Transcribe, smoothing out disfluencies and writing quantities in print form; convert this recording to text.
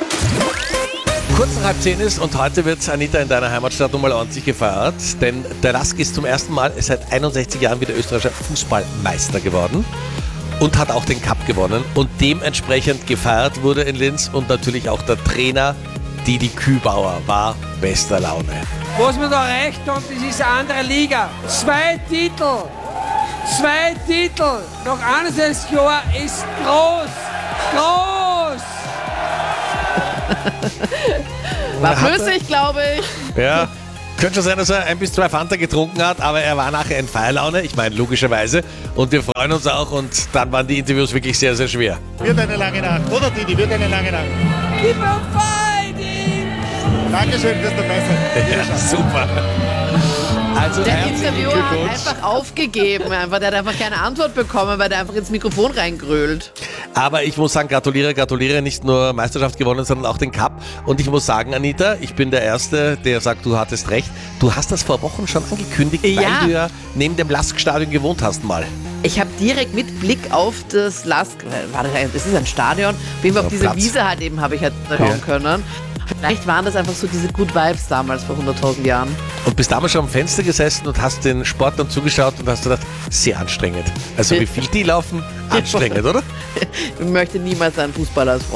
Kurz nach 9:30 ist und heute wird Anita in deiner Heimatstadt nochmal ordentlich gefeiert, denn der LASK ist zum ersten Mal seit 61 Jahren wieder österreichischer Fußballmeister geworden und hat auch den Cup gewonnen und dementsprechend gefeiert wurde in Linz und natürlich auch der Trainer Didi Kübauer war bester Laune. Was man da erreicht hat, das ist eine andere Liga. 2 Titel nach 61 Jahren ist groß. War flüssig, glaube ich. Ja, könnte schon sein, dass er 1 bis 2 Fanta getrunken hat, aber er war nachher in Feierlaune, ich meine logischerweise. Und wir freuen uns auch und dann waren die Interviews wirklich sehr, sehr schwer. Wird eine lange Nacht, oder Didi? Wird eine lange Nacht. Keep on fighting! Dankeschön fürs dabei sein. Ja, super. Also Der herzlichen Interviewer hat Glückwunsch. einfach aufgegeben. Der hat einfach keine Antwort bekommen, weil der einfach ins Mikrofon reingrölt. Aber ich muss sagen, gratuliere, nicht nur Meisterschaft gewonnen, sondern auch den Cup. Und ich muss sagen, Anita, ich bin der Erste, der sagt, du hattest recht. Du hast das vor Wochen schon angekündigt, Ja. weil du ja neben dem LASK-Stadion gewohnt hast mal. Ich habe direkt mit Blick auf das LASK, es ist ein Stadion, auf jeden Fall auf diese Platz. Wiese halt eben habe ich halt schauen können. Vielleicht waren das einfach so diese Good Vibes damals vor 100.000 Jahren. Und bist damals schon am Fenster gesessen und hast den Sport dann zugeschaut und hast gedacht, sehr anstrengend. Also wie viel die laufen, anstrengend, oder? Ich möchte niemals einen Fußballer als Freund